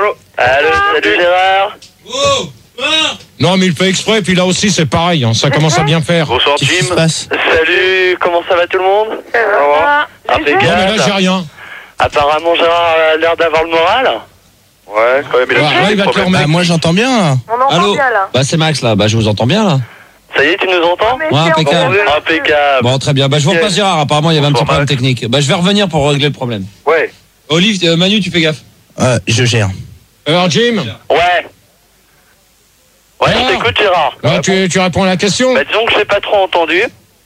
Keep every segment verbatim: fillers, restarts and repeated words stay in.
allô. Allô, salut Gérard. Oh, ah. Non, mais il fait exprès, puis là aussi c'est pareil, hein, ça commence à bien faire. Bonsoir Qu'est-ce qui se Jim. passe? Salut, comment ça va tout le monde? Ça va. Non, mais là j'ai Impeccable. rien. Apparemment Gérard a l'air d'avoir le moral. Ouais, quand même, il a Ouais, là, il va te le remettre. Bah, moi j'entends bien là. On entend Allô. bien là. Bah c'est Max là, bah je vous entends bien là. Ça y est, tu nous entends? Mais Ouais, c'est impeccable. encore- Impeccable. Bon très bien, bah je vous Ok. repasse Gérard, apparemment il y avait un petit Bonsoir, problème Max. technique. Bah je vais revenir pour régler le problème. Ouais. Olive, euh, Manu tu fais gaffe. Euh, je gère. Alors Jim, Ouais. Ouais, Alors je t'écoute Gérard. là, tu, tu réponds à la question. Bah disons que j'ai pas trop entendu.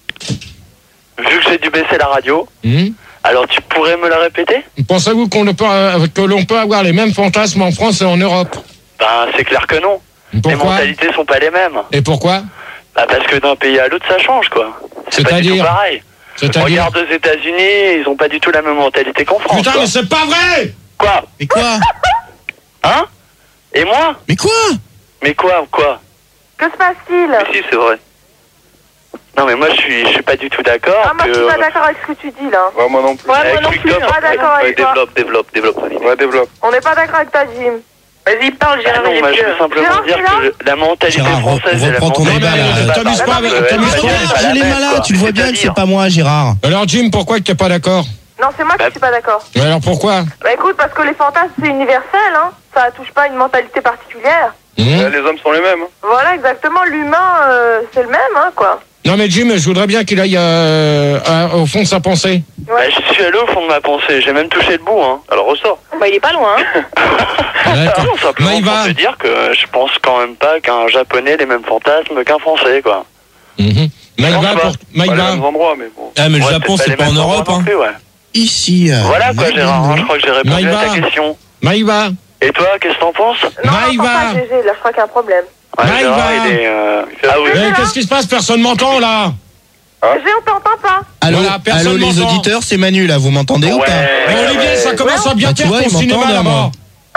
Vu que j'ai dû baisser la radio. Hum. Alors tu pourrais me la répéter? Pensez-vous qu'on ne peut, euh, que l'on peut avoir les mêmes fantasmes en France et en Europe? Ben c'est clair que non. Les Pourquoi? mentalités sont pas les mêmes. Et pourquoi? Bah parce que d'un pays à l'autre ça change quoi. C'est pas du tout C'est-à-dire pareil. C'est-à-dire Regarde aux États-Unis, ils ont pas du tout la même mentalité qu'en France. Putain, quoi. mais c'est pas vrai! Quoi? Mais quoi? Hein? Et moi? Mais quoi? Mais quoi? Quoi? Que se passe-t-il? Mais si, c'est vrai. Non mais moi je suis, je suis pas du tout d'accord. Ah, moi que... je suis pas d'accord avec ce que tu dis là. Ouais, moi non plus. Ouais, Avec moi non lui, plus, je suis top. pas d'accord Ouais, avec toi. développe, développe, développe. Ouais, développe. On n'est pas d'accord avec toi, Jim. Vas-y, parle, Ah non, moi je veux simplement Gérard, dire Gérard que le- la mentalité Gérard, française et la reprends ton mentalité... débat, là. c'est pas T'amuses pareil. pas avec- Ouais, t'amuses ouais, pas ouais, avec- c'est pas la Il est même, malade, quoi. tu le vois bien que c'est C'est-à-dire- pas moi, Gérard. Alors Jim, pourquoi tu n'es pas d'accord? Non, c'est moi qui Bah- suis pas d'accord. Mais alors pourquoi? Bah écoute, parce que les fantasmes c'est universel, hein. Ça touche pas une mentalité particulière. Hum. Ouais, les hommes sont les mêmes. hein. Voilà, exactement. L'humain, euh, c'est le même, hein, quoi. Non mais Jim, je voudrais bien qu'il aille euh, à- au fond de sa pensée. Bah, je suis allé au fond de ma pensée, j'ai même touché le bout, hein. Alors ressort. Bah il est pas loin, hein. D'accord. Non, simplement Maïva. pour te dire que je pense quand même pas qu'un japonais ait les mêmes fantasmes qu'un français, quoi. Mhm. Maïva, Non, ça va. pour... Pas les Maïva. mêmes endroits, mais bon. Ah, mais le Ouais, Japon, peut-être c'est les pas en mêmes endroits Europe, non hein. plus, ouais. Ici. euh, Voilà quoi, Gérard, hein, je crois que j'ai répondu à ta Maïva. question. Maïva. Et toi, qu'est-ce que t'en penses? Non, Maïva. non, pas G G, là, je crois qu'il y a un problème. Ouais, Maïva. Gérard, il est... euh, Ah oui. Eh, là. qu'est-ce qui se passe? Personne m'entend là. G G, on t'entend pas. Allô, Voilà, personne allô les m'entend. auditeurs, c'est Manu là, vous m'entendez ou Ouais. pas? Eh, ouais, Olivier, ouais. ça commence à bien Bah, tu faire vois, ton il m'entend, cinéma là, là-bas. moi.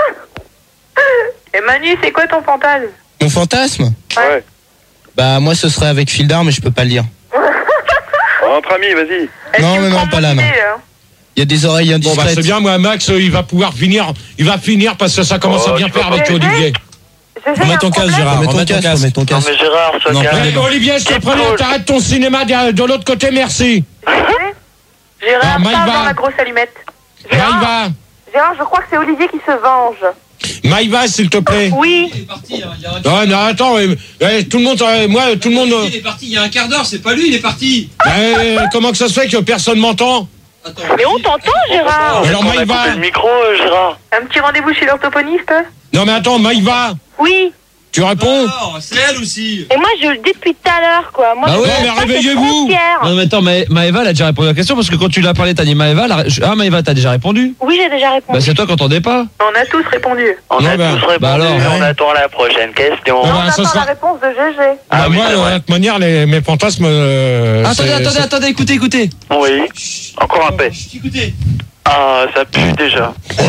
Et Manu, c'est quoi ton fantasme? Mon fantasme? Ouais. Bah, moi ce serait avec Fildar, mais je peux pas le dire. Entre amis, vas-y. Est-ce Non, qu'il mais me non, prend pas mon là, non. idée, hein? Il y a des oreilles Bon bah indiscrètes. c'est bien, moi Max, euh, il va pouvoir finir, il va finir parce que ça commence Oh, à bien tu faire vas avec pas. Olivier. G G, il y a Remets un ton casque, problème. Gérard, remets ton casque, remets ton Non casque. mais Gérard, sois Non, calme. Eh, Olivier, je te Keep prie, cool. t'arrêtes ton cinéma de, de l'autre côté, merci. Gérard, Ah, Maïva. parle dans la grosse allumette. Gérard, Maïva, Gérard, je crois que c'est Olivier qui se venge. Maïva, s'il te plaît. Oui. Il est parti, hein, il y a un... Non, mais attends, euh, eh, tout le monde, euh, moi, tout le monde. euh, Il est parti il y a un quart d'heure, c'est pas lui, il est parti. eh, comment que ça se fait que personne m'entend? Attends. Mais on t'entend, Gérard. Alors, On a Maïva. coupé le micro, euh, Gérard. Un petit rendez-vous chez l'orthophoniste? Non mais attends, Maïva, Oui. tu réponds? Alors, c'est elle aussi. Et moi, je le dis depuis tout à l'heure, quoi. Moi, Bah je ouais, pense mais pas, c'est réveillez-vous. frontière. Non mais attends, Ma- Maëva elle a déjà répondu à la question parce que quand tu l'as parlé t'as dit Maëva, la... ah Maëva t'as déjà répondu. Oui, j'ai déjà répondu. Bah c'est toi qui entendais pas. On a tous répondu. On Non, a bah, tous répondu, bah alors, on ouais. attend la prochaine question. Ah, Non, bah, on ça attend sera- la réponse de G G. Ah Bah, oui, moi, c'est de vrai. toute manière, les, mes fantasmes. euh, attendez, c'est- attendez, c'est- attendez, écoutez, écoutez. Oui, encore un paix. Chut, écoutez. Ah, ça pue déjà. Oh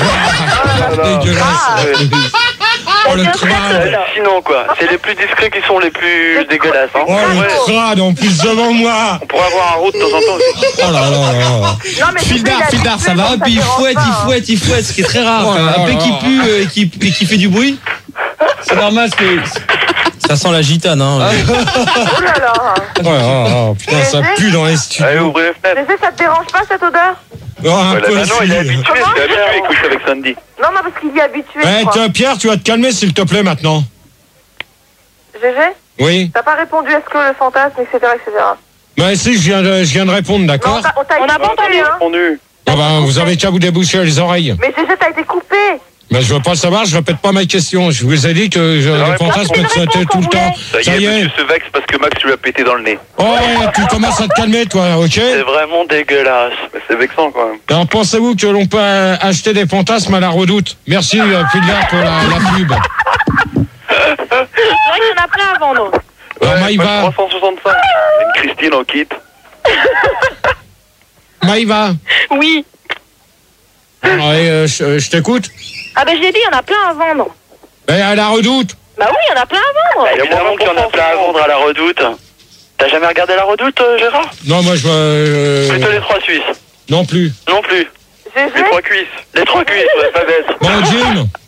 là, dégueulasse. Oh le C'est crâne. hallucinant quoi. C'est les plus discrets qui sont les plus dégueulasses. Hein. Oh Ouais. le crâne en plus devant moi. On pourrait avoir un roux de temps en temps aussi. Oh là là là là. Non, mais Fildar, tu sais, il a Fildar, dit ça que va, ça Puis il dérange fouette, pas, il hein. fouette, il fouette, ce qui est très rare. Oh là Un là P qui là. pue euh, et qui, et qui fait du bruit. C'est normal parce que. Ça sent la gitane, hein. Oh là là. Oh, oh, oh, putain, ça pue dans les Allez, studios. ouvrez les fenêtres. G G, ça te dérange pas cette odeur? Oh, un Ouais, là, peu maintenant, il est aussi. habitué, Comment il est habitué, écoute avec Sandy. Non, non, parce qu'il y est habitué. Eh, quoi. tiens, Pierre, tu vas te calmer s'il te plaît maintenant. G G, Oui. t'as pas répondu est-ce que le fantasme, et cetera, et cetera. Mais si, je viens de, je viens de répondre, Non, d'accord? t'as- on t'a on n'a pas entendu, hein. Répondu. Ah bah, vous avez qu'à vous déboucher les oreilles. Mais G G, t'as été coupé. Mais je veux pas le savoir, je répète pas ma question. Je vous ai dit que je, Alors, les réponds. fantasmes C'est une c'était réponse tout le qu'on temps. voulait. Ça y est, monsieur se vexe parce que Max lui a pété dans le nez. Oh, ouais, tu commences à te calmer, toi, ok? C'est vraiment dégueulasse. Mais c'est vexant quand même. Alors, pensez-vous que l'on peut euh, acheter des fantasmes à la Redoute? Merci, euh, Fildar, pour la, la pub. C'est vrai qu'il y en a plein à vendre. Alors, Ouais, Maïva, trois cent soixante-cinq. Une Christine en kit. Maïva, Oui. ouais, euh, je, je t'écoute. Ah ben je l'ai dit, il y en a plein à vendre. Eh, à la Redoute. Bah oui, il y en a plein à vendre. Bah, évidemment qu'il y en a plein à vendre à la Redoute. T'as jamais regardé la Redoute, euh, Gérard? Non, moi, je euh, Plutôt les trois Suisses. non plus. Non plus. G G, Les trois cuisses. Les trois cuisses, ouais, pas bête. Bon, Jim,